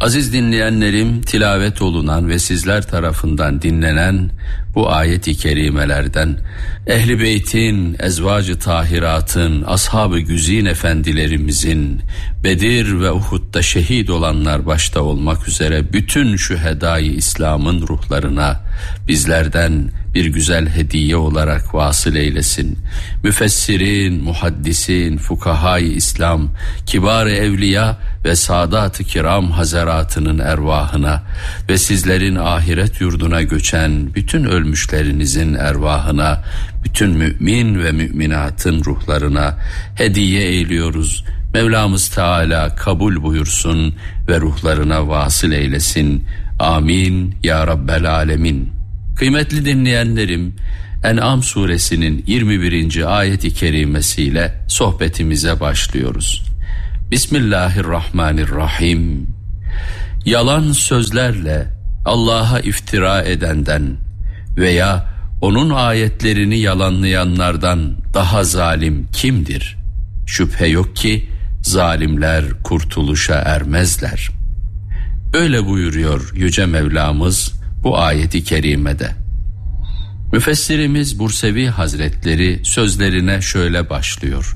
Aziz dinleyenlerim, tilavet olunan ve sizler tarafından dinlenen bu ayet-i kerimelerden Ehl-i Beyt'in, Ezvacı Tahirat'ın, Ashab-ı Güzin efendilerimizin, Bedir ve Uhud'da şehit olanlar başta olmak üzere bütün şühedâ-i İslam'ın ruhlarına bizlerden bir güzel hediye olarak vasıl eylesin. Müfessirin, muhaddisin, fukahâ-i İslam, kibar-ı evliya ve Sadat-ı Kiram hazaratının ervahına ve sizlerin ahiret yurduna göçen bütün ölmüşlerinizin ervahına, bütün mümin ve müminatın ruhlarına hediye eyliyoruz. Mevlamız Teala kabul buyursun ve ruhlarına vasıl eylesin. Amin ya Rabbel Alemin. Kıymetli dinleyenlerim, En'am suresinin 21. ayet-i kerimesiyle sohbetimize başlıyoruz. Bismillahirrahmanirrahim. Yalan sözlerle Allah'a iftira edenden veya onun ayetlerini yalanlayanlardan daha zalim kimdir? Şüphe yok ki zalimler kurtuluşa ermezler. Öyle buyuruyor Yüce Mevlamız bu ayeti kerimede. Müfessirimiz Bursevi Hazretleri sözlerine şöyle başlıyor.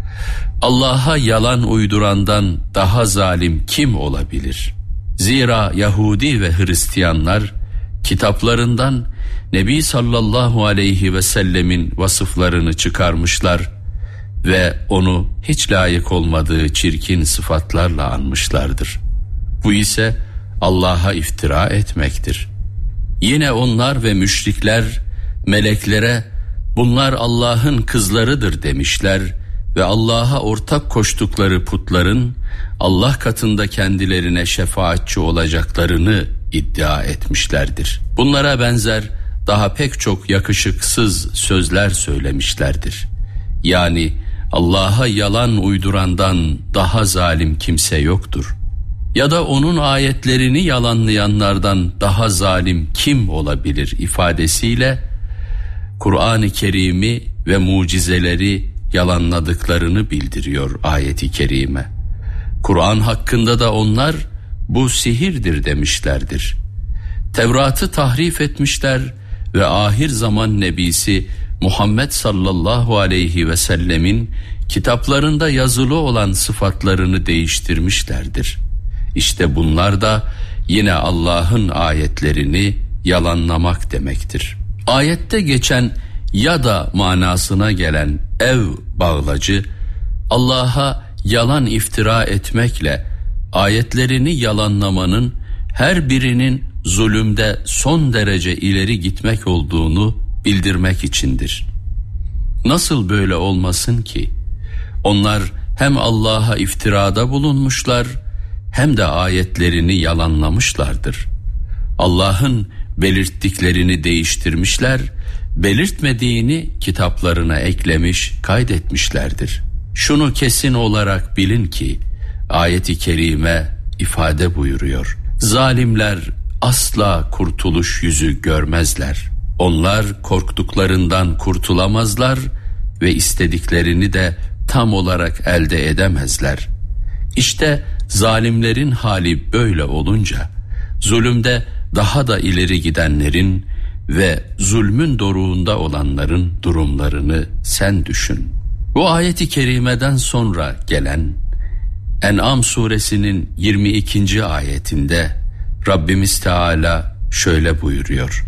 Allah'a yalan uydurandan daha zalim kim olabilir? Zira Yahudi ve Hristiyanlar kitaplarından Nebi sallallahu aleyhi ve sellemin vasıflarını çıkarmışlar ve onu hiç layık olmadığı çirkin sıfatlarla anmışlardır. Bu ise Allah'a iftira etmektir. Yine onlar ve müşrikler meleklere bunlar Allah'ın kızlarıdır demişler ve Allah'a ortak koştukları putların Allah katında kendilerine şefaatçi olacaklarını iddia etmişlerdir. Bunlara benzer daha pek çok yakışıksız sözler söylemişlerdir. Yani Allah'a yalan uydurandan daha zalim kimse yoktur. Ya da onun ayetlerini yalanlayanlardan daha zalim kim olabilir ifadesiyle Kur'an-ı Kerim'i ve mucizeleri yalanladıklarını bildiriyor ayet-i kerime. Kur'an hakkında da onlar bu sihirdir demişlerdir. Tevrat'ı tahrif etmişler ve ahir zaman nebisi Muhammed sallallahu aleyhi ve sellemin kitaplarında yazılı olan sıfatlarını değiştirmişlerdir. İşte bunlar da yine Allah'ın ayetlerini yalanlamak demektir. Ayette geçen ya da manasına gelen ev bağlacı, Allah'a yalan iftira etmekle ayetlerini yalanlamanın her birinin zulümde son derece ileri gitmek olduğunu bildirmek içindir. Nasıl böyle olmasın ki? Onlar hem Allah'a iftirada bulunmuşlar hem de ayetlerini yalanlamışlardır. Allah'ın belirttiklerini değiştirmişler, belirtmediğini kitaplarına eklemiş, kaydetmişlerdir. Şunu kesin olarak bilin ki ayet-i kerime ifade buyuruyor. Zalimler asla kurtuluş yüzü görmezler. Onlar korktuklarından kurtulamazlar ve istediklerini de tam olarak elde edemezler. İşte zalimlerin hali böyle olunca zulümde daha da ileri gidenlerin ve zulmün doruğunda olanların durumlarını sen düşün. Bu ayet-i kerimeden sonra gelen En'am suresinin 22. ayetinde Rabbimiz Teala şöyle buyuruyor.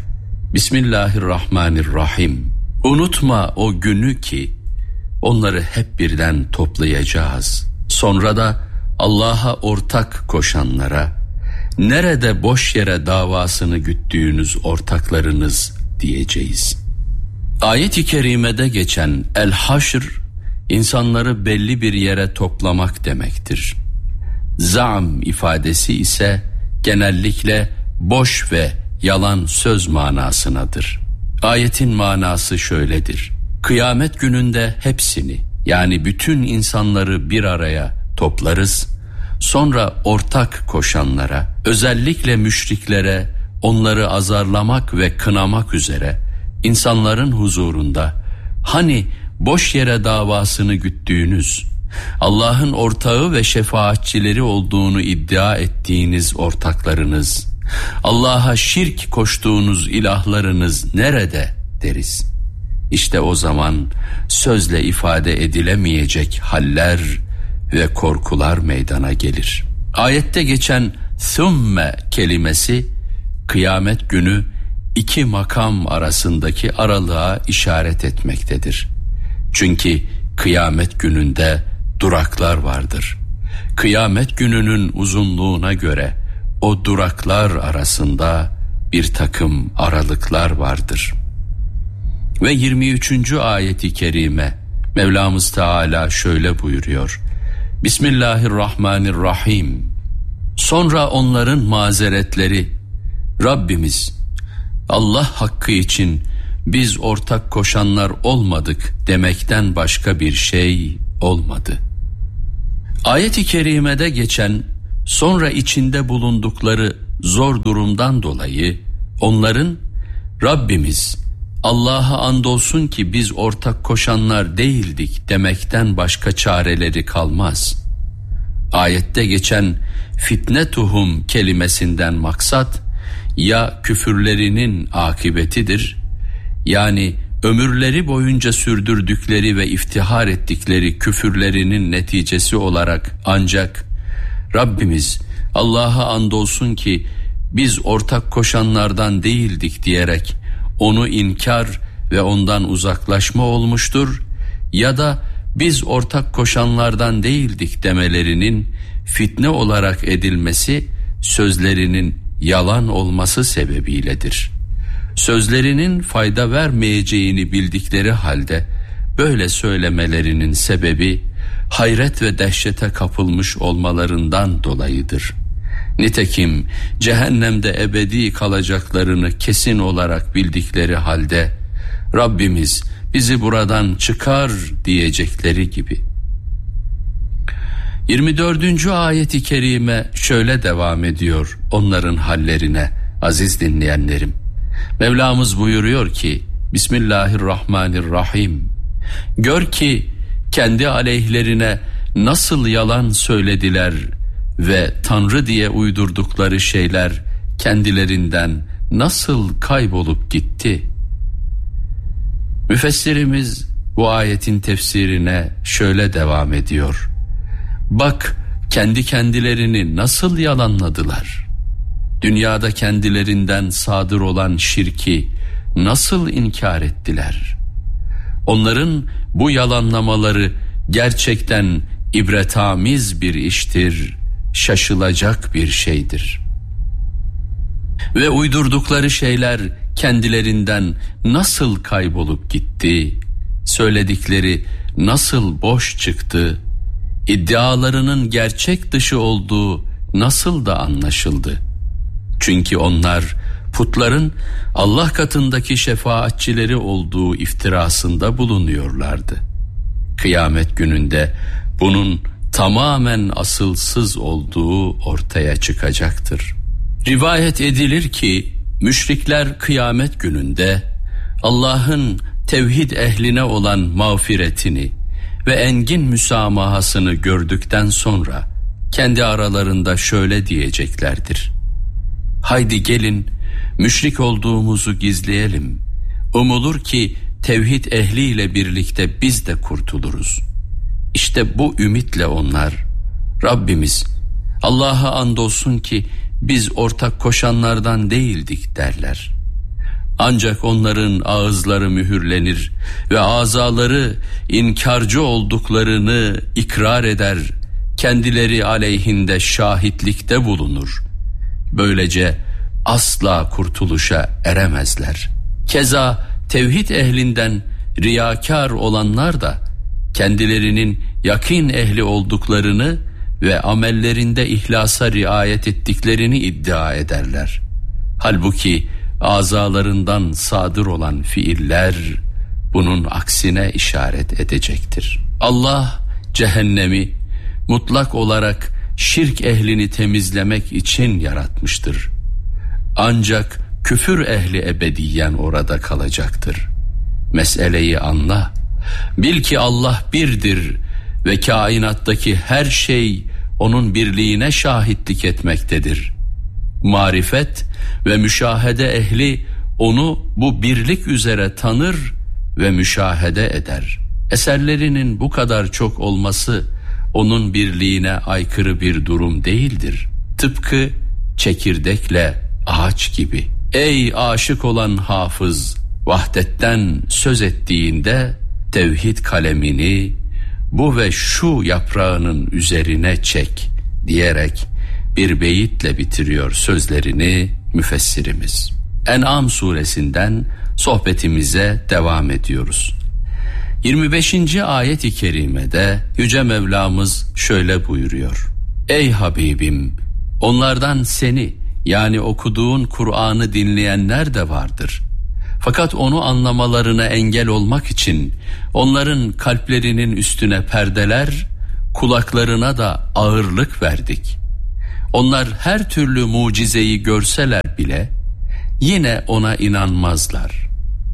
Bismillahirrahmanirrahim. Unutma o günü ki onları hep birden toplayacağız. Sonra da Allah'a ortak koşanlara, nerede boş yere davasını güttüğünüz ortaklarınız diyeceğiz. Ayet-i kerimede geçen el-haşr, insanları belli bir yere toplamak demektir. Zam ifadesi ise genellikle boş ve yalan söz manasınadır. Ayetin manası şöyledir. Kıyamet gününde hepsini, yani bütün insanları bir araya toplarız. Sonra ortak koşanlara, özellikle müşriklere, onları azarlamak ve kınamak üzere insanların huzurunda hani boş yere davasını güttüğünüz Allah'ın ortağı ve şefaatçileri olduğunu iddia ettiğiniz ortaklarınız, Allah'a şirk koştuğunuz ilahlarınız nerede deriz. İşte o zaman sözle ifade edilemeyecek haller ve korkular meydana gelir. Ayette geçen "thumme" kelimesi kıyamet günü iki makam arasındaki aralığa işaret etmektedir. Çünkü kıyamet gününde duraklar vardır. Kıyamet gününün uzunluğuna göre o duraklar arasında bir takım aralıklar vardır. Ve 23. ayeti kerime Mevlamız Teala şöyle buyuruyor: Bismillahirrahmanirrahim. Sonra onların mazeretleri, Rabbimiz, Allah hakkı için biz ortak koşanlar olmadık demekten başka bir şey olmadı. Ayet-i kerimede geçen sonra içinde bulundukları zor durumdan dolayı onların Rabbimiz, Allah'a andolsun ki biz ortak koşanlar değildik demekten başka çareleri kalmaz. Ayette geçen fitnetuhum kelimesinden maksat ya küfürlerinin akıbetidir, yani ömürleri boyunca sürdürdükleri ve iftihar ettikleri küfürlerinin neticesi olarak ancak Rabbimiz Allah'a andolsun ki biz ortak koşanlardan değildik diyerek onu inkar ve ondan uzaklaşma olmuştur, ya da biz ortak koşanlardan değildik demelerinin fitne olarak edilmesi sözlerinin yalan olması sebebiyledir. Sözlerinin fayda vermeyeceğini bildikleri halde böyle söylemelerinin sebebi hayret ve dehşete kapılmış olmalarından dolayıdır. Nitekim cehennemde ebedi kalacaklarını kesin olarak bildikleri halde Rabbimiz bizi buradan çıkar diyecekleri gibi. 24. ayeti kerime şöyle devam ediyor onların hallerine aziz dinleyenlerim. Mevlamız buyuruyor ki Bismillahirrahmanirrahim. Gör ki kendi aleyhlerine nasıl yalan söylediler ve Tanrı diye uydurdukları şeyler kendilerinden nasıl kaybolup gitti. Müfessirimiz bu ayetin tefsirine şöyle devam ediyor. Bak kendi kendilerini nasıl yalanladılar. Dünyada kendilerinden sadır olan şirki nasıl inkar ettiler. Onların bu yalanlamaları gerçekten ibretamiz bir iştir, şaşılacak bir şeydir. Ve uydurdukları şeyler kendilerinden nasıl kaybolup gitti, söyledikleri nasıl boş çıktı, iddialarının gerçek dışı olduğu nasıl da anlaşıldı. Çünkü onlar putların Allah katındaki şefaatçileri olduğu iftirasında bulunuyorlardı. Kıyamet gününde bunun tamamen asılsız olduğu ortaya çıkacaktır. Rivayet edilir ki müşrikler kıyamet gününde Allah'ın tevhid ehline olan mağfiretini ve engin müsamahasını gördükten sonra kendi aralarında şöyle diyeceklerdir: haydi gelin müşrik olduğumuzu gizleyelim. Umulur ki tevhid ehliyle birlikte biz de kurtuluruz. İşte bu ümitle onlar Rabbimiz Allah'a andolsun ki biz ortak koşanlardan değildik derler. Ancak onların ağızları mühürlenir ve azaları inkarcı olduklarını ikrar eder, kendileri aleyhinde şahitlikte bulunur. Böylece asla kurtuluşa eremezler. Keza tevhid ehlinden riyakar olanlar da kendilerinin yakin ehli olduklarını ve amellerinde ihlasa riayet ettiklerini iddia ederler. Halbuki azalarından sadır olan fiiller bunun aksine işaret edecektir. Allah cehennemi mutlak olarak şirk ehlini temizlemek için yaratmıştır. Ancak küfür ehli ebediyen orada kalacaktır. Meseleyi anla. Bil ki Allah birdir ve kainattaki her şey onun birliğine şahitlik etmektedir. Marifet ve müşahede ehli onu bu birlik üzere tanır ve müşahede eder. Eserlerinin bu kadar çok olması onun birliğine aykırı bir durum değildir. Tıpkı çekirdekle ağaç gibi. Ey aşık olan hafız, vahdetten söz ettiğinde tevhid kalemini bu ve şu yaprağının üzerine çek diyerek bir beyitle bitiriyor sözlerini müfessirimiz. En'am suresinden sohbetimize devam ediyoruz. 25. ayet-i kerimede Yüce Mevlamız şöyle buyuruyor: Ey Habibim, onlardan seni, yani okuduğun Kur'an'ı dinleyenler de vardır. Fakat onu anlamalarına engel olmak için onların kalplerinin üstüne perdeler, kulaklarına da ağırlık verdik. Onlar her türlü mucizeyi görseler bile yine ona inanmazlar.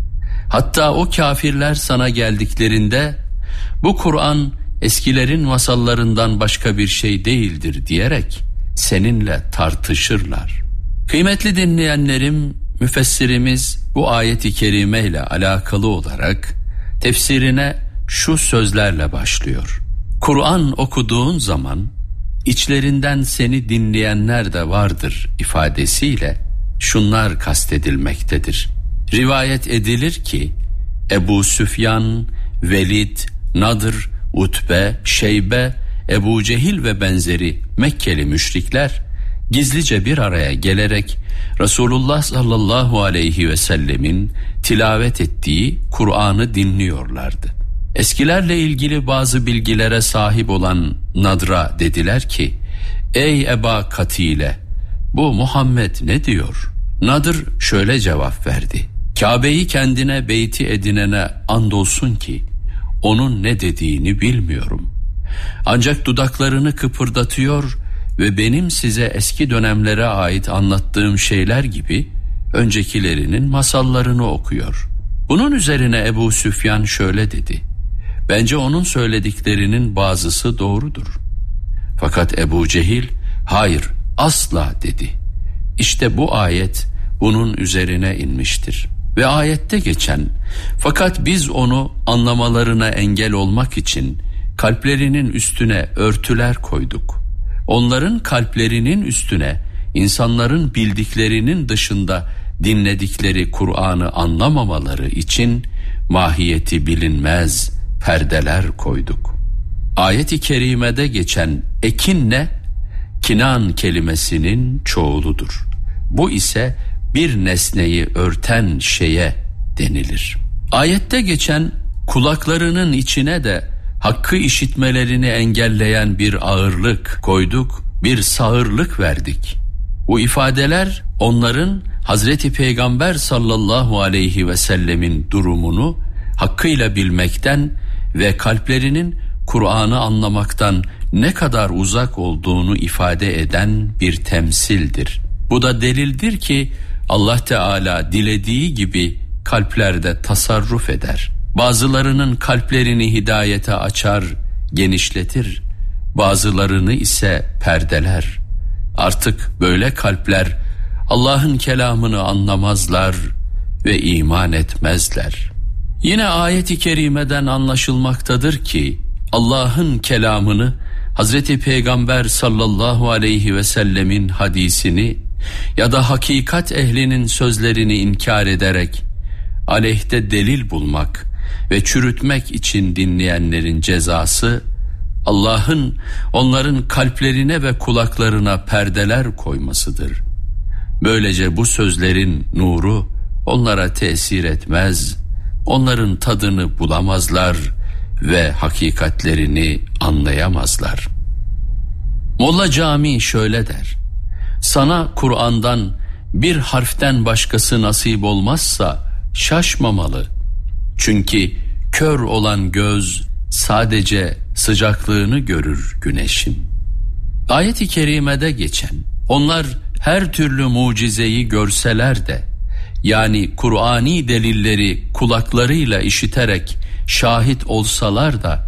Hatta o kafirler sana geldiklerinde bu Kur'an eskilerin masallarından başka bir şey değildir diyerek seninle tartışırlar. Kıymetli dinleyenlerim, müfessirimiz bu ayet-i kerime ile alakalı olarak tefsirine şu sözlerle başlıyor: Kur'an okuduğun zaman içlerinden seni dinleyenler de vardır ifadesiyle şunlar kastedilmektedir. Rivayet edilir ki Ebu Süfyan, Velid, Nadır, Utbe, Şeybe, Ebu Cehil ve benzeri Mekkeli müşrikler gizlice bir araya gelerek Resulullah sallallahu aleyhi ve sellemin tilavet ettiği Kur'an'ı dinliyorlardı. Eskilerle ilgili bazı bilgilere sahip olan Nadr'a dediler ki: Ey Eba Katile, bu Muhammed ne diyor? Nadır şöyle cevap verdi: Kabe'yi kendine beyti edinene andolsun ki onun ne dediğini bilmiyorum. Ancak dudaklarını kıpırdatıyor ve benim size eski dönemlere ait anlattığım şeyler gibi öncekilerinin masallarını okuyor. Bunun üzerine Ebu Süfyan şöyle dedi: Bence onun söylediklerinin bazısı doğrudur. Fakat Ebu Cehil hayır, asla dedi. İşte bu ayet bunun üzerine inmiştir. Ve ayette geçen fakat biz onu anlamalarına engel olmak için kalplerinin üstüne örtüler koyduk. Onların kalplerinin üstüne insanların bildiklerinin dışında dinledikleri Kur'an'ı anlamamaları için mahiyeti bilinmez perdeler koyduk. Ayet-i kerimede geçen ekin ne? Kinan kelimesinin çoğuludur. Bu ise bir nesneyi örten şeye denilir. Ayette geçen kulaklarının içine de hakkı işitmelerini engelleyen bir ağırlık koyduk, bir sağırlık verdik. Bu ifadeler onların Hazreti Peygamber sallallahu aleyhi ve sellemin durumunu hakkıyla bilmekten ve kalplerinin Kur'an'ı anlamaktan ne kadar uzak olduğunu ifade eden bir temsildir. Bu da delildir ki Allah Teala dilediği gibi kalplerde tasarruf eder. Bazılarının kalplerini hidayete açar, genişletir. Bazılarını ise perdeler. Artık böyle kalpler Allah'ın kelamını anlamazlar ve iman etmezler. Yine ayet-i kerimeden anlaşılmaktadır ki Allah'ın kelamını, Hazreti Peygamber sallallahu aleyhi ve sellemin hadisini ya da hakikat ehlinin sözlerini inkar ederek aleyhte delil bulmak ve çürütmek için dinleyenlerin cezası Allah'ın onların kalplerine ve kulaklarına perdeler koymasıdır. Böylece bu sözlerin nuru onlara tesir etmez, onların tadını bulamazlar ve hakikatlerini anlayamazlar. Molla Cami şöyle der: Sana Kur'an'dan bir harften başkası nasip olmazsa şaşmamalı. Çünkü kör olan göz sadece sıcaklığını görür güneşin. Ayet-i kerimede geçen onlar her türlü mucizeyi görseler de, yani Kur'ani delilleri kulaklarıyla işiterek şahit olsalar da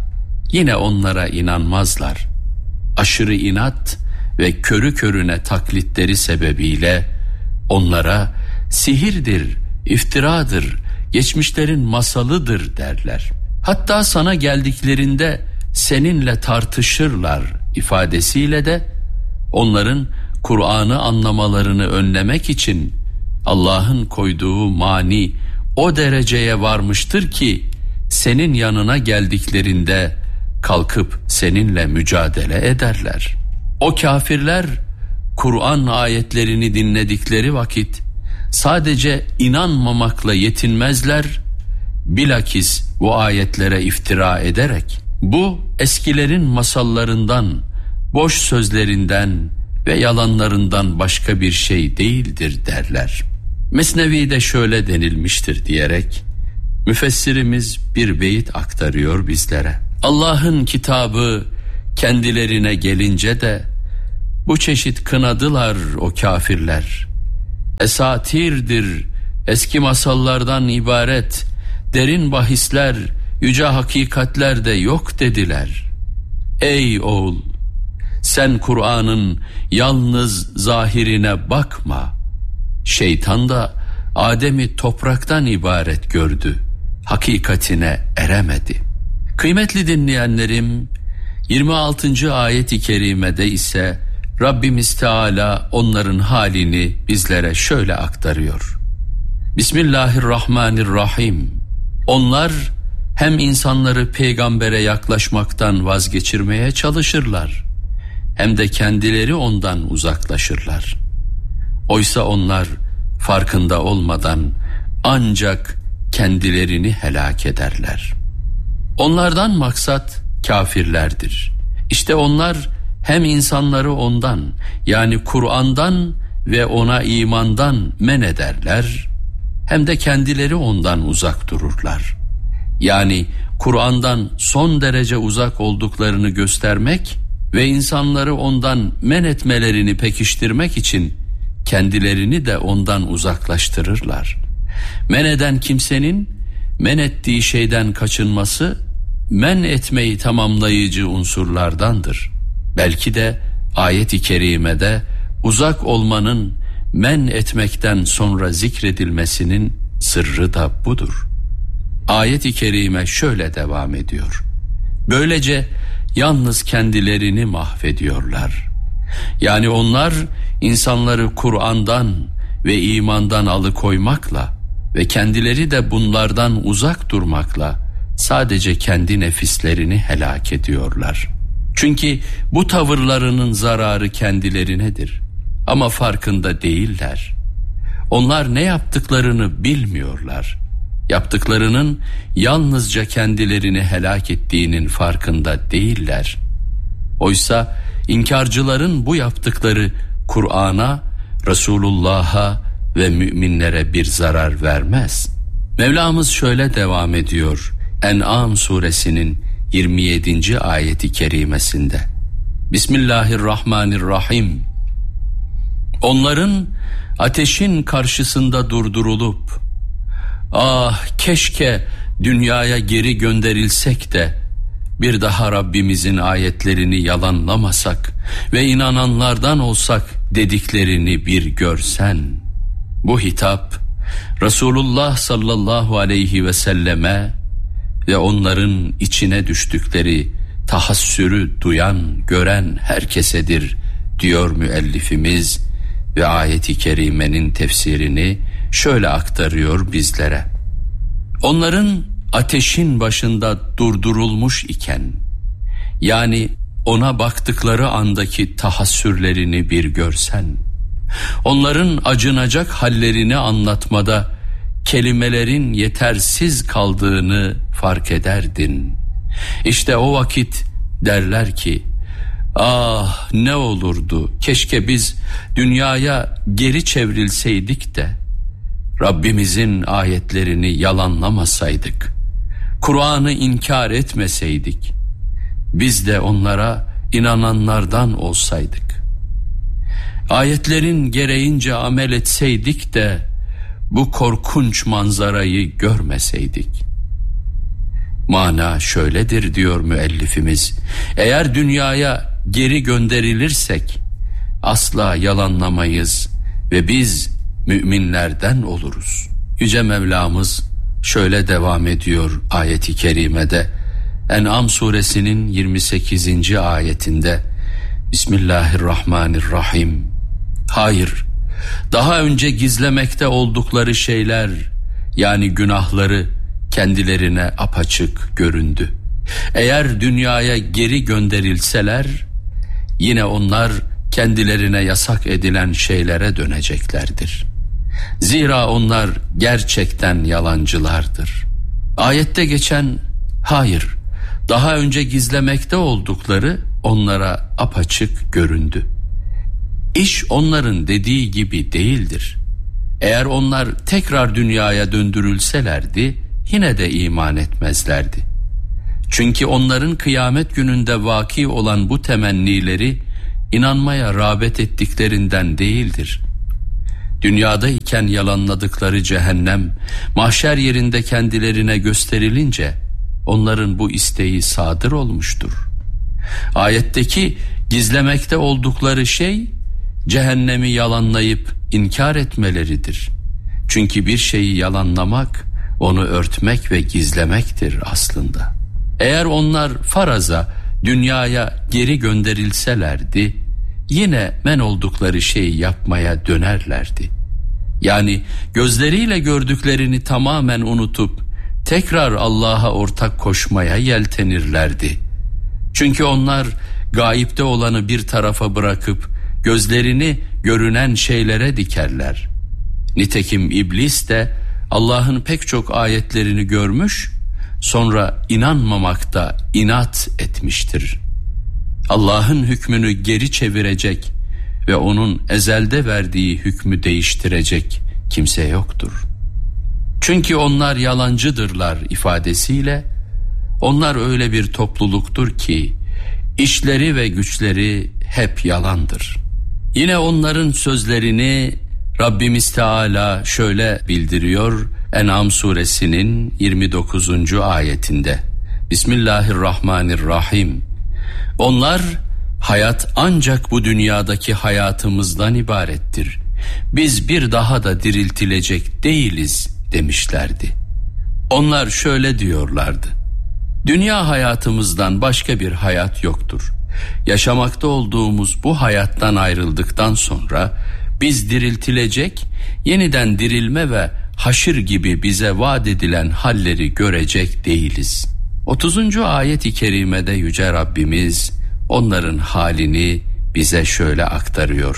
yine onlara inanmazlar. Aşırı inat ve körü körüne taklitleri sebebiyle onlara sihirdir, iftiradır, geçmişlerin masalıdır derler. Hatta sana geldiklerinde seninle tartışırlar ifadesiyle de onların Kur'an'ı anlamalarını önlemek için Allah'ın koyduğu mani o dereceye varmıştır ki senin yanına geldiklerinde kalkıp seninle mücadele ederler. O kafirler Kur'an ayetlerini dinledikleri vakit sadece inanmamakla yetinmezler, bilakis bu ayetlere iftira ederek bu eskilerin masallarından, boş sözlerinden ve yalanlarından başka bir şey değildir derler. Mesnevi'de şöyle denilmiştir diyerek müfessirimiz bir beyit aktarıyor bizlere. Allah'ın kitabı kendilerine gelince de bu çeşit kınadılar o kafirler. Esatirdir, eski masallardan ibaret, derin bahisler, yüce hakikatler de yok dediler. Ey oğul, sen Kur'an'ın yalnız zahirine bakma. Şeytan da Adem'i topraktan ibaret gördü, hakikatine eremedi. Kıymetli dinleyenlerim, 26. ayet-i kerimede ise Rabbimiz Teala onların halini bizlere şöyle aktarıyor. Bismillahirrahmanirrahim. Onlar hem insanları peygambere yaklaşmaktan vazgeçirmeye çalışırlar, hem de kendileri ondan uzaklaşırlar. Oysa onlar farkında olmadan ancak kendilerini helak ederler. Onlardan maksat kafirlerdir. İşte onlar hem insanları ondan, yani Kur'an'dan ve ona imandan men ederler, hem de kendileri ondan uzak dururlar. Yani Kur'an'dan son derece uzak olduklarını göstermek ve insanları ondan men etmelerini pekiştirmek için kendilerini de ondan uzaklaştırırlar. Men eden kimsenin men ettiği şeyden kaçınması, men etmeyi tamamlayıcı unsurlardandır. Belki de ayet-i kerimede uzak olmanın men etmekten sonra zikredilmesinin sırrı da budur. Ayet-i kerime şöyle devam ediyor. Böylece yalnız kendilerini mahvediyorlar. Yani onlar insanları Kur'an'dan ve imandan alıkoymakla ve kendileri de bunlardan uzak durmakla sadece kendi nefislerini helak ediyorlar. Çünkü bu tavırlarının zararı kendilerinedir. Ama farkında değiller. Onlar ne yaptıklarını bilmiyorlar. Yaptıklarının yalnızca kendilerini helak ettiğinin farkında değiller. Oysa inkarcıların bu yaptıkları Kur'an'a, Resulullah'a ve müminlere bir zarar vermez. Mevlamız şöyle devam ediyor En'am suresinin 27. ayeti kerimesinde. Bismillahirrahmanirrahim. Onların ateşin karşısında durdurulup, ah keşke dünyaya geri gönderilsek de bir daha Rabbimizin ayetlerini yalanlamasak ve inananlardan olsak dediklerini bir görsen. Bu hitap Resulullah sallallahu aleyhi ve selleme ve onların içine düştükleri tahassürü duyan, gören herkesedir diyor müellifimiz ve ayet-i kerimenin tefsirini şöyle aktarıyor bizlere. Onların ateşin başında durdurulmuş iken, yani ona baktıkları andaki tahassürlerini bir görsen, onların acınacak hallerini anlatmada kelimelerin yetersiz kaldığını fark ederdin. İşte o vakit derler ki, ah ne olurdu, keşke biz dünyaya geri çevrilseydik de Rabbimizin ayetlerini yalanlamasaydık, Kur'an'ı inkar etmeseydik, biz de onlara inananlardan olsaydık, ayetlerin gereğince amel etseydik de bu korkunç manzarayı görmeseydik. Mana şöyledir diyor müellifimiz. Eğer dünyaya geri gönderilirsek asla yalanlamayız ve biz müminlerden oluruz. Yüce Mevlamız şöyle devam ediyor ayeti kerimede. En'am suresinin 28. ayetinde Bismillahirrahmanirrahim. Hayır, daha önce gizlemekte oldukları şeyler, yani günahları kendilerine apaçık göründü. Eğer dünyaya geri gönderilseler yine onlar kendilerine yasak edilen şeylere döneceklerdir. Zira onlar gerçekten yalancılardır. Ayette geçen hayır, daha önce gizlemekte oldukları onlara apaçık göründü. İş onların dediği gibi değildir. Eğer onlar tekrar dünyaya döndürülselerdi yine de iman etmezlerdi. Çünkü onların kıyamet gününde vaki olan bu temennileri inanmaya rağbet ettiklerinden değildir. Dünyada iken yalanladıkları cehennem mahşer yerinde kendilerine gösterilince onların bu isteği sadır olmuştur. Ayetteki gizlemekte oldukları şey cehennemi yalanlayıp inkar etmeleridir. Çünkü bir şeyi yalanlamak onu örtmek ve gizlemektir aslında. Eğer onlar faraza dünyaya geri gönderilselerdi yine men oldukları şeyi yapmaya dönerlerdi. Yani gözleriyle gördüklerini tamamen unutup tekrar Allah'a ortak koşmaya yeltenirlerdi. Çünkü onlar gaipte olanı bir tarafa bırakıp gözlerini görünen şeylere dikerler. Nitekim iblis de Allah'ın pek çok ayetlerini görmüş, sonra inanmamakta inat etmiştir. Allah'ın hükmünü geri çevirecek ve onun ezelde verdiği hükmü değiştirecek kimse yoktur. Çünkü onlar yalancıdırlar ifadesiyle, onlar öyle bir topluluktur ki işleri ve güçleri hep yalandır. Yine onların sözlerini Rabbimiz Teala şöyle bildiriyor En'am suresinin 29. ayetinde. Bismillahirrahmanirrahim. Onlar hayat ancak bu dünyadaki hayatımızdan ibarettir. Biz bir daha da diriltilecek değiliz demişlerdi. Onlar şöyle diyorlardı. Dünya hayatımızdan başka bir hayat yoktur. Yaşamakta olduğumuz bu hayattan ayrıldıktan sonra biz diriltilecek, yeniden dirilme ve haşir gibi bize vaat edilen halleri görecek değiliz. 30. ayet-i kerimede Yüce Rabbimiz onların halini bize şöyle aktarıyor.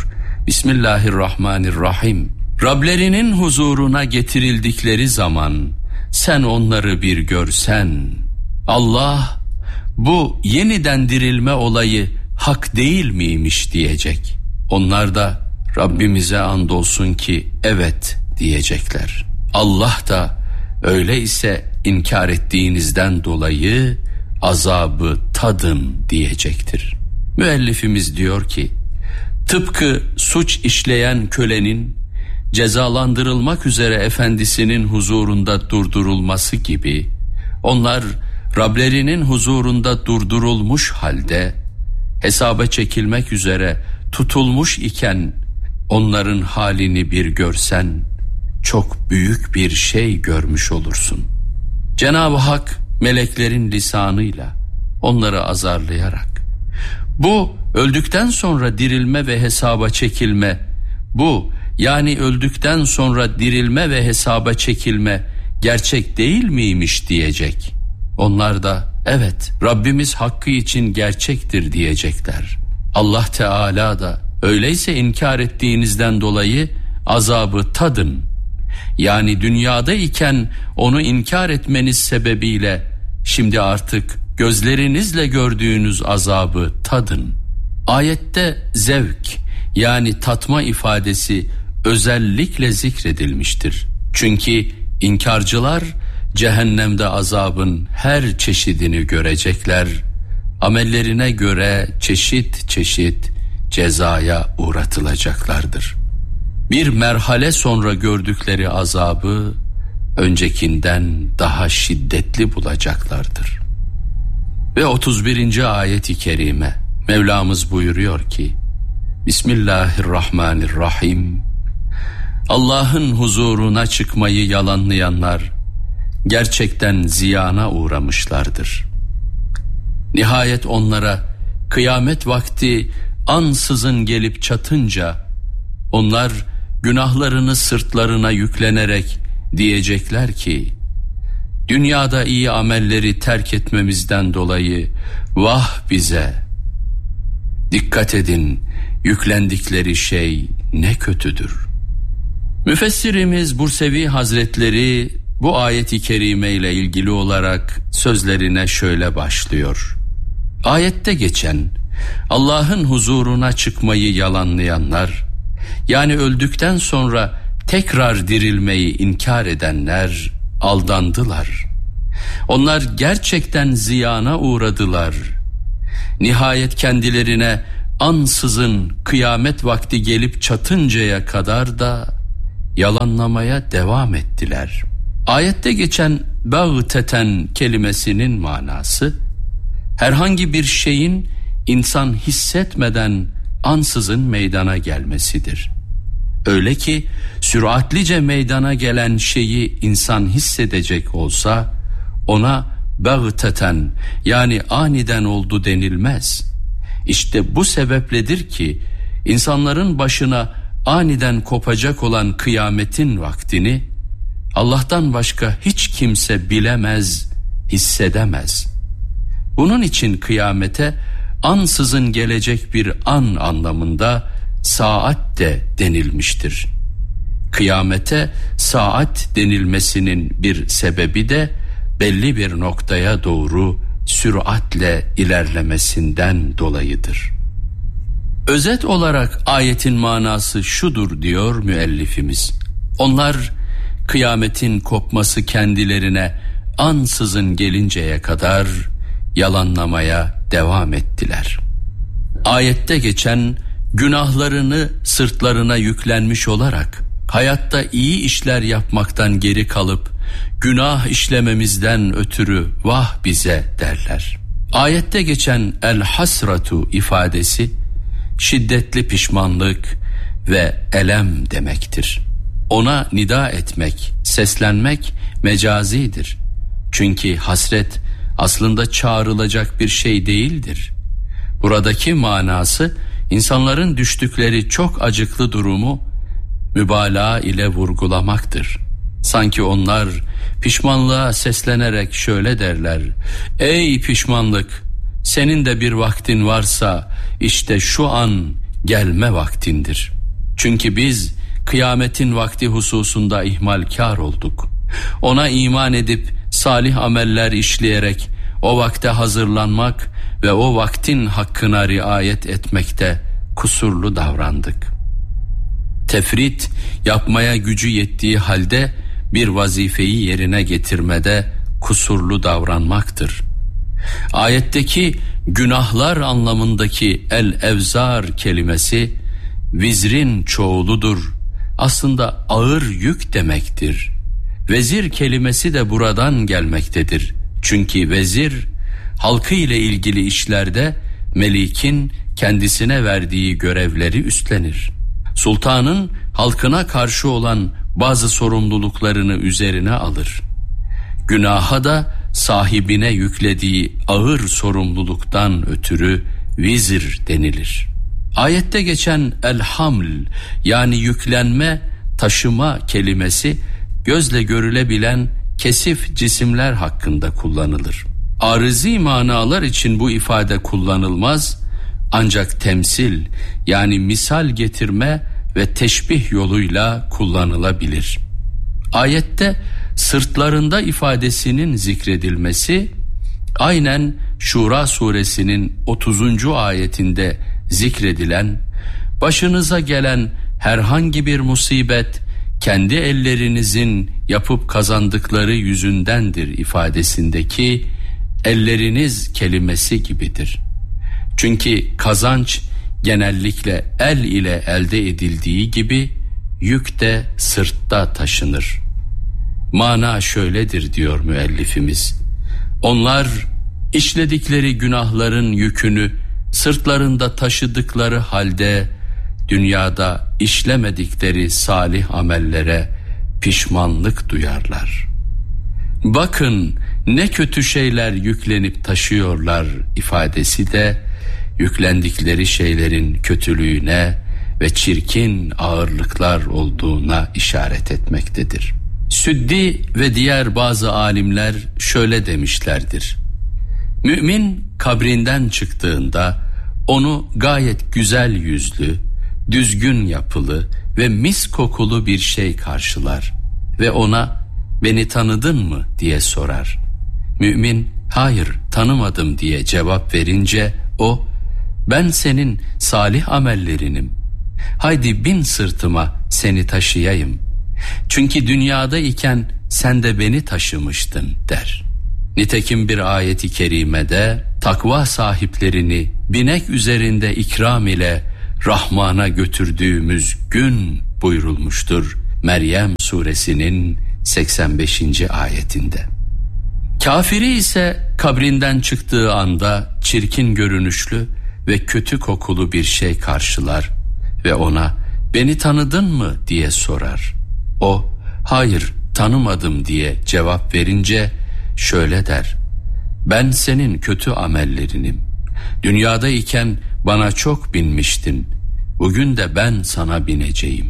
Bismillahirrahmanirrahim. Rablerinin huzuruna getirildikleri zaman sen onları bir görsen, Allah bu yeniden dirilme olayı hak değil miymiş diyecek. Onlar da Rabbimize andolsun ki evet diyecekler. Allah da öyleyse inkar ettiğinizden dolayı azabı tadın diyecektir. Müellifimiz diyor ki, tıpkı suç işleyen kölenin cezalandırılmak üzere efendisinin huzurunda durdurulması gibi, onlar Rablerinin huzurunda durdurulmuş halde hesaba çekilmek üzere tutulmuş iken onların halini bir görsen çok büyük bir şey görmüş olursun. Cenab-ı Hak meleklerin lisanıyla onları azarlayarak, bu öldükten sonra dirilme ve hesaba çekilme, bu yani öldükten sonra dirilme ve hesaba çekilme gerçek değil miymiş diyecek. Onlar da evet Rabbimiz hakkı için gerçektir diyecekler. Allah Teala da öyleyse inkar ettiğinizden dolayı azabı tadın. Yani dünyada iken onu inkar etmeniz sebebiyle şimdi artık gözlerinizle gördüğünüz azabı tadın. Ayette zevk yani tatma ifadesi özellikle zikredilmiştir. Çünkü inkarcılar cehennemde azabın her çeşidini görecekler. Amellerine göre çeşit çeşit cezaya uğratılacaklardır. Bir merhale sonra gördükleri azabı öncekinden daha şiddetli bulacaklardır. Ve 31. ayet-i kerime Mevlamız buyuruyor ki: Bismillahirrahmanirrahim. Allah'ın huzuruna çıkmayı yalanlayanlar gerçekten ziyana uğramışlardır. Nihayet onlara kıyamet vakti ansızın gelip çatınca onlar günahlarını sırtlarına yüklenerek diyecekler ki: dünyada iyi amelleri terk etmemizden dolayı vah bize. Dikkat edin, yüklendikleri şey ne kötüdür. Müfessirimiz Bursevi Hazretleri bu ayet-i kerime ile ilgili olarak sözlerine şöyle başlıyor. Ayette geçen Allah'ın huzuruna çıkmayı yalanlayanlar, yani öldükten sonra tekrar dirilmeyi inkar edenler aldandılar. Onlar gerçekten ziyana uğradılar. Nihayet kendilerine ansızın kıyamet vakti gelip çatıncaya kadar da yalanlamaya devam ettiler. Ayette geçen bağteten kelimesinin manası, herhangi bir şeyin insan hissetmeden ansızın meydana gelmesidir. Öyle ki süratlice meydana gelen şeyi insan hissedecek olsa ona bağteten, yani aniden oldu denilmez. İşte bu sebepledir ki insanların başına aniden kopacak olan kıyametin vaktini Allah'tan başka hiç kimse bilemez, hissedemez. Bunun için kıyamete ansızın gelecek bir an anlamında saat de denilmiştir. Kıyamete saat denilmesinin bir sebebi de belli bir noktaya doğru süratle ilerlemesinden dolayıdır. Özet olarak ayetin manası şudur diyor müellifimiz: onlar kıyametin kopması kendilerine ansızın gelinceye kadar yalanlamaya devam ettiler. Ayette geçen günahlarını sırtlarına yüklenmiş olarak hayatta iyi işler yapmaktan geri kalıp günah işlememizden ötürü vah bize derler. Ayette geçen el hasratu ifadesi şiddetli pişmanlık ve elem demektir. Ona nida etmek, seslenmek mecazidir. Çünkü hasret aslında çağrılacak bir şey değildir. Buradaki manası insanların düştükleri çok acıklı durumu mübalağa ile vurgulamaktır. Sanki onlar pişmanlığa seslenerek şöyle derler: ey pişmanlık, senin de bir vaktin varsa işte şu an gelme vaktindir. Çünkü biz kıyametin vakti hususunda ihmalkar olduk. Ona iman edip salih ameller işleyerek o vakte hazırlanmak ve o vaktin hakkına riayet etmekte kusurlu davrandık. Tefrit yapmaya gücü yettiği halde bir vazifeyi yerine getirmede kusurlu davranmaktır. Ayetteki günahlar anlamındaki el-evzar kelimesi vizrin çoğuludur. Aslında ağır yük demektir. Vezir kelimesi de buradan gelmektedir. Çünkü vezir halkı ile ilgili işlerde melikin kendisine verdiği görevleri üstlenir. Sultanın halkına karşı olan bazı sorumluluklarını üzerine alır. Günaha da sahibine yüklediği ağır sorumluluktan ötürü vizir denilir. Ayette geçen el-haml, yani yüklenme, taşıma kelimesi gözle görülebilen kesif cisimler hakkında kullanılır. Arızi manalar için bu ifade kullanılmaz, ancak temsil, yani misal getirme ve teşbih yoluyla kullanılabilir. Ayette sırtlarında ifadesinin zikredilmesi aynen Şura suresinin 30. ayetinde zikredilen başınıza gelen herhangi bir musibet kendi ellerinizin yapıp kazandıkları yüzündendir ifadesindeki elleriniz kelimesi gibidir. Çünkü kazanç genellikle el ile elde edildiği gibi yük de sırtta taşınır. Mana şöyledir diyor müellifimiz. Onlar işledikleri günahların yükünü sırtlarında taşıdıkları halde dünyada işlemedikleri salih amellere pişmanlık duyarlar. Bakın ne kötü şeyler yüklenip taşıyorlar ifadesi de yüklendikleri şeylerin kötülüğüne ve çirkin ağırlıklar olduğuna işaret etmektedir. Süddi ve diğer bazı alimler şöyle demişlerdir. Mümin kabrinden çıktığında onu gayet güzel yüzlü, düzgün yapılı ve mis kokulu bir şey karşılar ve ona "Beni tanıdın mı?" diye sorar. Mümin "Hayır, tanımadım" diye cevap verince o "Ben senin salih amellerinim. Haydi bin sırtıma, seni taşıyayım. Çünkü dünyada iken sen de beni taşımıştın" der. Nitekim bir ayeti kerimede takva sahiplerini binek üzerinde ikram ile Rahman'a götürdüğümüz gün buyurulmuştur. Meryem suresinin 85. ayetinde. Kafiri ise kabrinden çıktığı anda çirkin görünüşlü ve kötü kokulu bir şey karşılar ve ona "Beni tanıdın mı?" diye sorar. O "Hayır, tanımadım" diye cevap verince şöyle der: "Ben senin kötü amellerinim. Dünyada iken bana çok binmiştin. Bugün de ben sana bineceğim."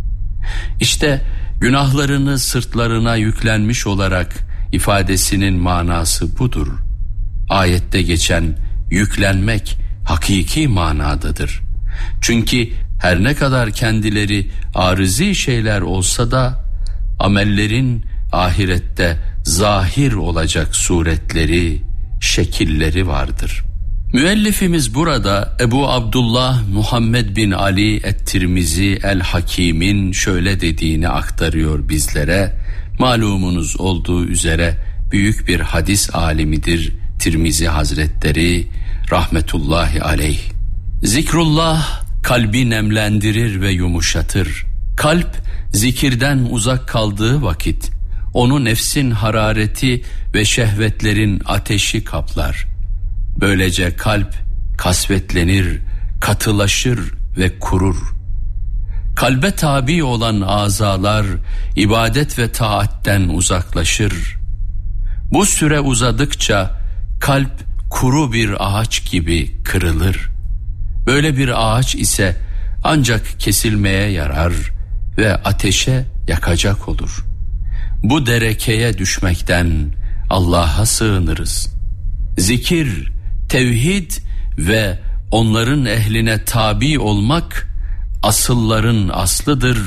İşte günahlarını sırtlarına yüklenmiş olarak ifadesinin manası budur. Ayette geçen yüklenmek hakiki manadadır. Çünkü her ne kadar kendileri arızi şeyler olsa da amellerin ahirette zahir olacak suretleri, şekilleri vardır. Müellifimiz burada Ebu Abdullah Muhammed bin Ali et-Tirmizi el-Hakim'in şöyle dediğini aktarıyor bizlere. Malumunuz olduğu üzere büyük bir hadis alimidir Tirmizi Hazretleri rahmetullahi aleyh. Zikrullah kalbi nemlendirir ve yumuşatır. Kalp zikirden uzak kaldığı vakit onu nefsin harareti ve şehvetlerin ateşi kaplar. Böylece kalp kasvetlenir, katılaşır ve kurur. Kalbe tabi olan azalar ibadet ve taatten uzaklaşır. Bu süre uzadıkça kalp kuru bir ağaç gibi kırılır. Böyle bir ağaç ise ancak kesilmeye yarar ve ateşe yakacak olur. Bu derekeye düşmekten Allah'a sığınırız. Zikir, tevhid ve onların ehline tabi olmak asılların aslıdır,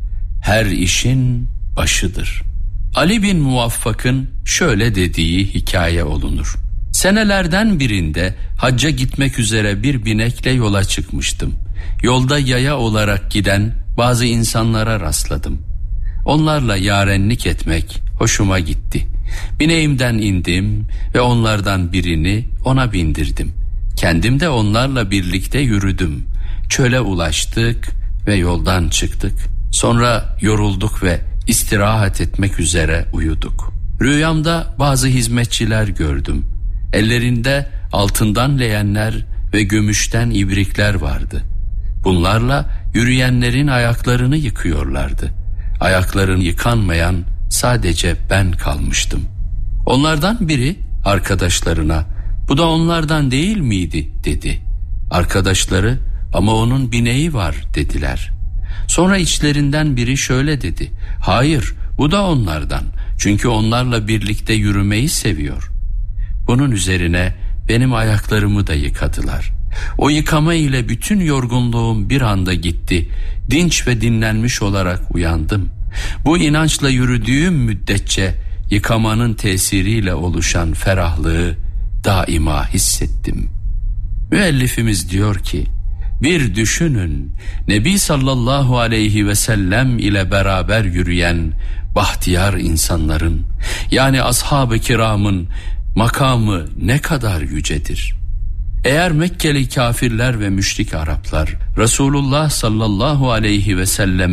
her işin başıdır. Ali bin Muvaffak'ın şöyle dediği hikaye olunur. Senelerden birinde hacca gitmek üzere bir binekle yola çıkmıştım. Yolda yaya olarak giden bazı insanlara rastladım. Onlarla yarenlik etmek hoşuma gitti. Bineğimden indim ve onlardan birini ona bindirdim. Kendim de onlarla birlikte yürüdüm. Çöle ulaştık ve yoldan çıktık. Sonra yorulduk ve istirahat etmek üzere uyuduk. Rüyamda bazı hizmetçiler gördüm. Ellerinde altından leğenler ve gümüşten ibrikler vardı. Bunlarla yürüyenlerin ayaklarını yıkıyorlardı. Ayaklarını yıkanmayan sadece ben kalmıştım. Onlardan biri arkadaşlarına "Bu da onlardan değil miydi?" dedi. Arkadaşları "Ama onun bineği var" dediler. Sonra içlerinden biri şöyle dedi: "Hayır, bu da onlardan. Çünkü onlarla birlikte yürümeyi seviyor." Bunun üzerine benim ayaklarımı da yıkadılar. O yıkama ile bütün yorgunluğum bir anda gitti. Dinç ve dinlenmiş olarak uyandım. Bu inançla yürüdüğüm müddetçe yıkamanın tesiriyle oluşan ferahlığı daima hissettim. Müellifimiz diyor ki, bir düşünün, Nebi sallallahu aleyhi ve sellem ile beraber yürüyen bahtiyar insanların, yani ashab-ı kiramın makamı ne kadar yücedir. Eğer Mekkeli kafirler ve müşrik Araplar Resulullah sallallahu aleyhi ve selleme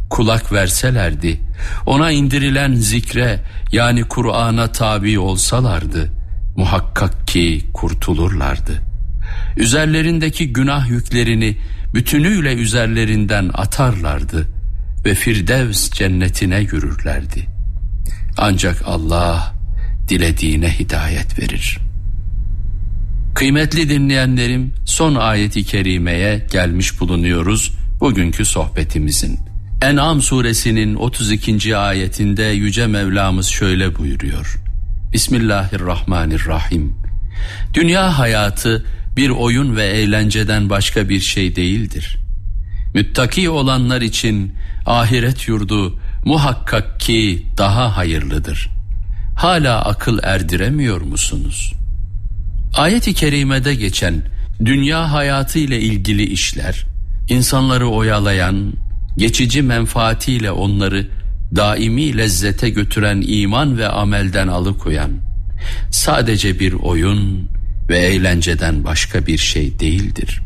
kulak verselerdi, ona indirilen zikre yani Kur'an'a tabi olsalardı, muhakkak ki kurtulurlardı. Üzerlerindeki günah yüklerini bütünüyle üzerlerinden atarlardı ve Firdevs cennetine yürürlerdi. Ancak Allah dilediğine hidayet verir. Kıymetli dinleyenlerim, son ayeti kerimeye gelmiş bulunuyoruz bugünkü sohbetimizin. En'am suresinin 32. ayetinde Yüce Mevlamız şöyle buyuruyor. Bismillahirrahmanirrahim. Dünya hayatı bir oyun ve eğlenceden başka bir şey değildir. Müttaki olanlar için ahiret yurdu muhakkak ki daha hayırlıdır. Hala akıl erdiremiyor musunuz? Ayet-i kerimede geçen dünya hayatı ile ilgili işler, insanları oyalayan, geçici menfaatiyle onları daimi lezzete götüren iman ve amelden alıkoyan, sadece bir oyun ve eğlenceden başka bir şey değildir.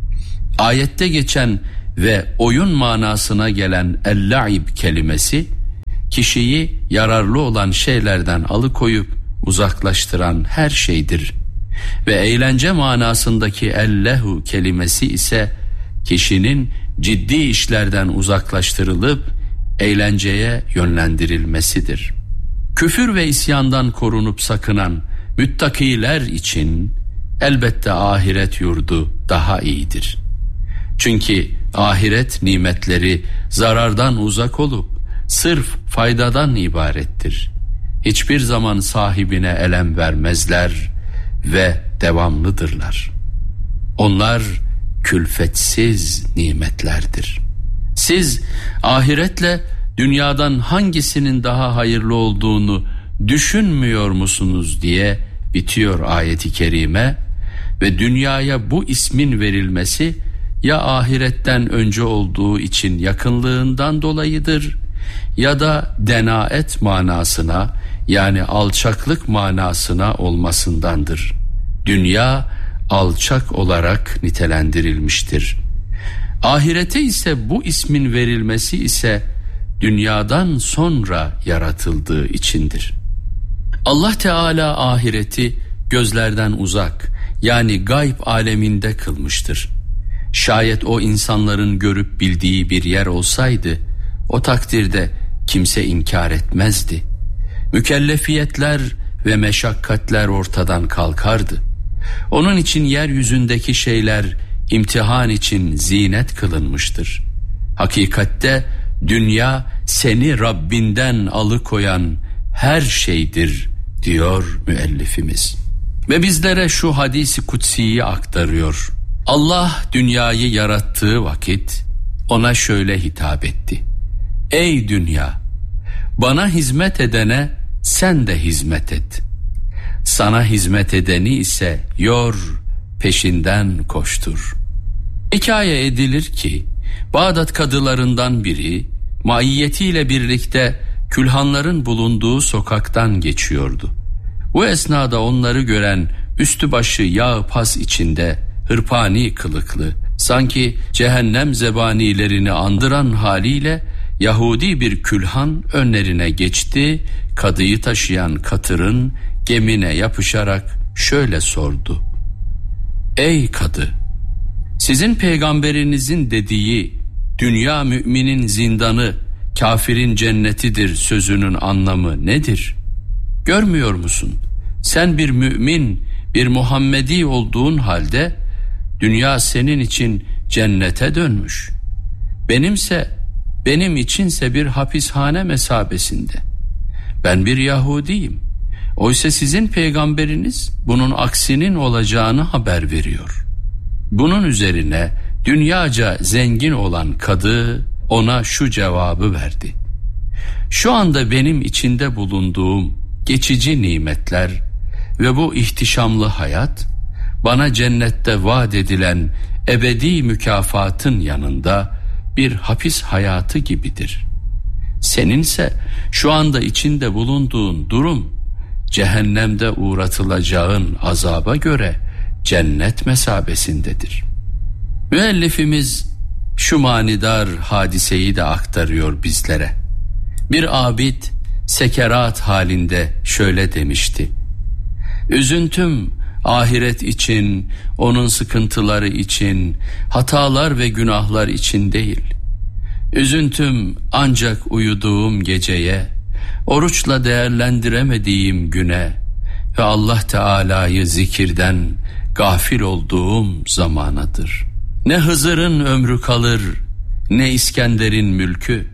Ayette geçen ve oyun manasına gelen el-la'ib kelimesi, kişiyi yararlı olan şeylerden alıkoyup uzaklaştıran her şeydir. Ve eğlence manasındaki el-lehu kelimesi ise kişinin ciddi işlerden uzaklaştırılıp eğlenceye yönlendirilmesidir. Küfür ve isyandan korunup sakınan müttakiler için elbette ahiret yurdu daha iyidir. Çünkü ahiret nimetleri zarardan uzak olup sırf faydadan ibarettir. Hiçbir zaman sahibine elem vermezler ve devamlıdırlar. Onlar külfetsiz nimetlerdir. Siz ahiretle dünyadan hangisinin daha hayırlı olduğunu düşünmüyor musunuz diye bitiyor ayeti kerime ve dünyaya bu ismin verilmesi ya ahiretten önce olduğu için yakınlığından dolayıdır ya da denaet manasına yani alçaklık manasına olmasındandır. Dünya alçak olarak nitelendirilmiştir. Ahirete ise bu ismin verilmesi ise dünyadan sonra yaratıldığı içindir. Allah Teala ahireti gözlerden uzak yani gayb aleminde kılmıştır. Şayet o insanların görüp bildiği bir yer olsaydı o takdirde kimse inkar etmezdi. Mükellefiyetler ve meşakkatler ortadan kalkardı. Onun için yeryüzündeki şeyler imtihan için zinet kılınmıştır. Hakikatte dünya seni Rabbinden alıkoyan her şeydir diyor müellifimiz. Ve bizlere şu hadisi kutsiyi aktarıyor. Allah dünyayı yarattığı vakit ona şöyle hitap etti. Ey dünya, bana hizmet edene sen de hizmet et. Sana hizmet edeni ise yor, peşinden koştur. Hikaye edilir ki Bağdat kadılarından biri maiyetiyle birlikte külhanların bulunduğu sokaktan geçiyordu. Bu esnada onları gören üstü başı yağ pas içinde hırpani kılıklı, sanki cehennem zebanilerini andıran haliyle Yahudi bir külhan önlerine geçti, kadıyı taşıyan katırın gemine yapışarak şöyle sordu. Ey kadı, sizin peygamberinizin dediği dünya müminin zindanı, kafirin cennetidir sözünün anlamı nedir? Görmüyor musun? Sen bir mümin, bir Muhammedi olduğun halde dünya senin için cennete dönmüş. Benim içinse bir hapishane mesabesinde. Ben bir Yahudiyim. Oysa sizin peygamberiniz bunun aksinin olacağını haber veriyor. Bunun üzerine dünyaca zengin olan kadı ona şu cevabı verdi. Şu anda benim içinde bulunduğum geçici nimetler ve bu ihtişamlı hayat bana cennette vaat edilen ebedi mükafatın yanında bir hapis hayatı gibidir. Seninse şu anda içinde bulunduğun durum cehennemde uğratılacağın azaba göre cennet mesabesindedir. Müellifimiz şu manidar hadiseyi de aktarıyor bizlere. Bir abid sekerat halinde şöyle demişti: üzüntüm ahiret için, onun sıkıntıları için, hatalar ve günahlar için değil. Üzüntüm ancak uyuduğum geceye, oruçla değerlendiremediğim güne ve Allah Teala'yı zikirden gafil olduğum zamanadır. Ne Hızır'ın ömrü kalır, ne İskender'in mülkü.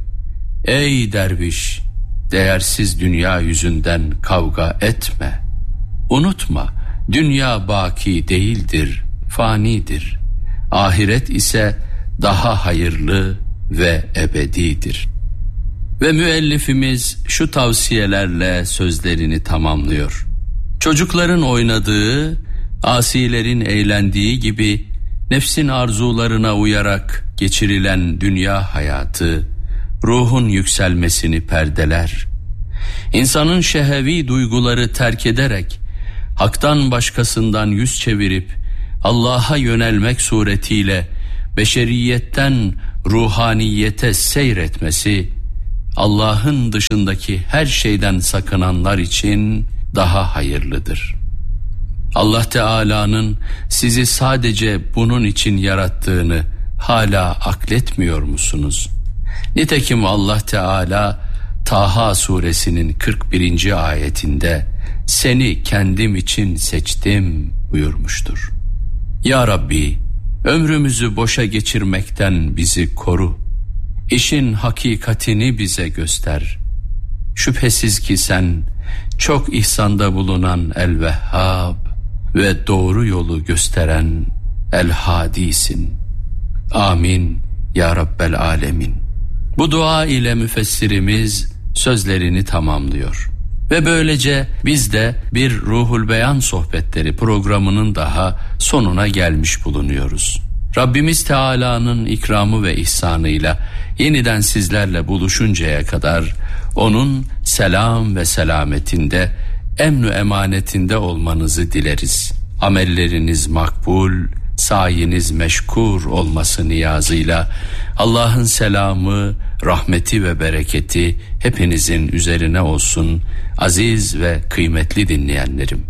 Ey derviş, değersiz dünya yüzünden kavga etme. Unutma, dünya baki değildir, fanidir. Ahiret ise daha hayırlı ve ebedidir. Ve müellifimiz şu tavsiyelerle sözlerini tamamlıyor. Çocukların oynadığı, asilerin eğlendiği gibi nefsin arzularına uyarak geçirilen dünya hayatı ruhun yükselmesini perdeler. İnsanın şehevi duyguları terk ederek haktan başkasından yüz çevirip Allah'a yönelmek suretiyle beşeriyetten ruhaniyete seyretmesi, Allah'ın dışındaki her şeyden sakınanlar için daha hayırlıdır. Allah Teala'nın sizi sadece bunun için yarattığını hala akletmiyor musunuz? Nitekim Allah Teala Taha suresinin 41. ayetinde seni kendim için seçtim buyurmuştur. Ya Rabbi, ömrümüzü boşa geçirmekten bizi koru. İşin hakikatini bize göster. Şüphesiz ki sen çok ihsanda bulunan El-Vehhab ve doğru yolu gösteren El-Hadisin. Amin ya Rabbel Alemin. Bu dua ile müfessirimiz sözlerini tamamlıyor. Ve böylece biz de bir Ruhul Beyan sohbetleri programının daha sonuna gelmiş bulunuyoruz. Rabbimiz Teala'nın ikramı ve ihsanıyla yeniden sizlerle buluşuncaya kadar onun selam ve selametinde, emn-i emanetinde olmanızı dileriz. Amelleriniz makbul, sayeniz meşkur olması niyazıyla Allah'ın selamı, rahmeti ve bereketi hepinizin üzerine olsun aziz ve kıymetli dinleyenlerim.